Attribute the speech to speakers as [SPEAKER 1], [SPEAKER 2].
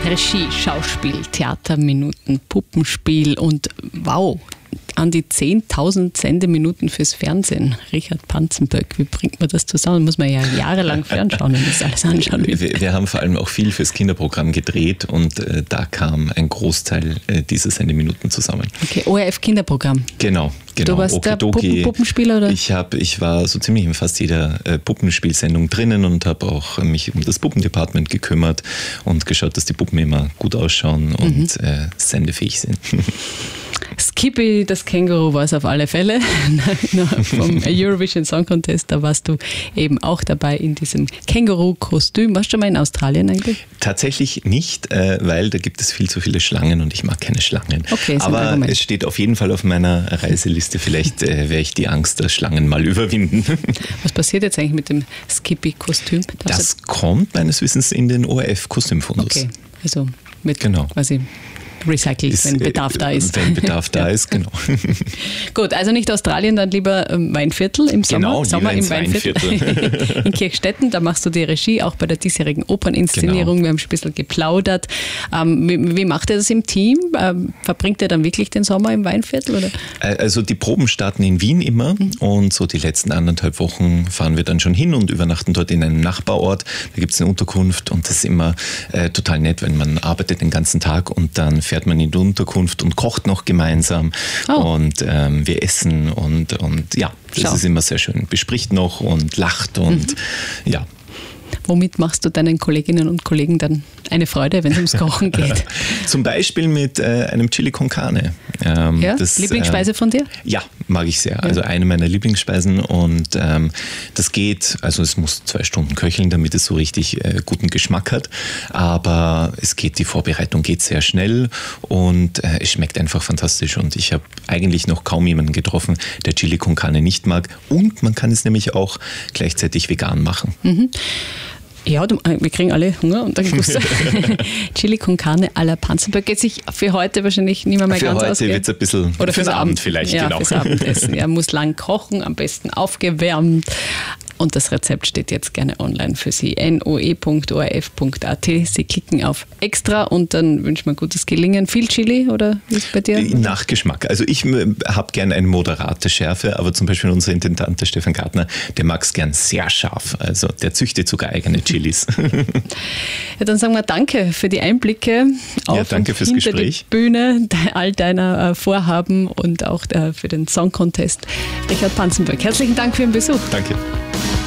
[SPEAKER 1] Regie, Schauspiel, Theaterminuten, Puppenspiel und wow, an die 10.000 Sendeminuten fürs Fernsehen. Richard Panzenböck, wie bringt man das zusammen? Muss man ja jahrelang fernschauen und das alles anschauen.
[SPEAKER 2] Wir haben vor allem auch viel fürs Kinderprogramm gedreht und da kam ein Großteil dieser Sendeminuten zusammen.
[SPEAKER 1] Okay, ORF Kinderprogramm.
[SPEAKER 2] Genau.
[SPEAKER 1] Du warst der Puppenspieler, oder?
[SPEAKER 2] Ich war so ziemlich in fast jeder Puppenspielsendung drinnen und habe auch mich um das Puppendepartment gekümmert und geschaut, dass die Puppen immer gut ausschauen und sendefähig sind.
[SPEAKER 1] Skippy, das Känguru, war es auf alle Fälle. Vom Eurovision Song Contest, da warst du eben auch dabei in diesem Känguru-Kostüm. Warst du schon mal in Australien eigentlich?
[SPEAKER 2] Tatsächlich nicht, weil da gibt es viel zu viele Schlangen und ich mag keine Schlangen.
[SPEAKER 1] Okay,
[SPEAKER 2] aber es steht auf jeden Fall auf meiner Reiseliste. Vielleicht werde ich die Angst der Schlangen mal überwinden.
[SPEAKER 1] Was passiert jetzt eigentlich mit dem Skippy-Kostüm?
[SPEAKER 2] Das kommt meines Wissens in den ORF-Kostümfundus.
[SPEAKER 1] Okay, also mit quasi recycelt, wenn Bedarf da ist.
[SPEAKER 2] Wenn Bedarf da ist, genau.
[SPEAKER 1] Gut, also nicht Australien, dann lieber Weinviertel im Sommer.
[SPEAKER 2] Genau,
[SPEAKER 1] Sommer im Weinviertel. In Kirchstetten, da machst du die Regie, auch bei der diesjährigen Operninszenierung. Genau. Wir haben schon ein bisschen geplaudert. Wie macht ihr das im Team? Verbringt ihr dann wirklich den Sommer im Weinviertel? Oder?
[SPEAKER 2] Also die Proben starten in Wien immer und so die letzten 1,5 Wochen fahren wir dann schon hin und übernachten dort in einem Nachbarort. Da gibt es eine Unterkunft und das ist immer total nett, wenn man arbeitet den ganzen Tag und dann fährt man in die Unterkunft und kocht noch gemeinsam und wir essen und ja, das ist immer sehr schön. Bespricht noch und lacht und ja.
[SPEAKER 1] Womit machst du deinen Kolleginnen und Kollegen dann eine Freude, wenn es ums Kochen geht?
[SPEAKER 2] Zum Beispiel mit einem Chili con Carne.
[SPEAKER 1] Lieblingsspeise von dir?
[SPEAKER 2] Ja, mag ich sehr. Also eine meiner Lieblingsspeisen und das geht, also es muss 2 Stunden köcheln, damit es so richtig guten Geschmack hat, aber die Vorbereitung geht sehr schnell und es schmeckt einfach fantastisch und ich habe eigentlich noch kaum jemanden getroffen, der Chili con Carne nicht mag und man kann es nämlich auch gleichzeitig vegan machen.
[SPEAKER 1] Mhm. Ja, wir kriegen alle Hunger und dann Chili con Carne à la Panzenböck geht sich für heute wahrscheinlich nicht mehr ganz aus.
[SPEAKER 2] Für heute wird es ein bisschen,
[SPEAKER 1] oder
[SPEAKER 2] fürs Abend vielleicht,
[SPEAKER 1] ja,
[SPEAKER 2] genau.
[SPEAKER 1] Fürs Abendessen. Er muss lang kochen, am besten aufgewärmt. Und das Rezept steht jetzt gerne online für Sie. noe.orf.at. Sie klicken auf Extra und dann wünscht man gutes Gelingen. Viel Chili oder wie ist bei dir?
[SPEAKER 2] Nach Geschmack. Also ich habe gern eine moderate Schärfe, aber zum Beispiel unser Intendant, der Stefan Gartner, der mag es gern sehr scharf. Also der züchtet sogar eigene Chilis.
[SPEAKER 1] Ja, dann sagen wir danke für die Einblicke auf
[SPEAKER 2] danke fürs
[SPEAKER 1] hinter
[SPEAKER 2] Gespräch.
[SPEAKER 1] Die Bühne all deiner Vorhaben und auch für den Song Contest. Richard Panzenböck, herzlichen Dank für den Besuch.
[SPEAKER 2] Danke.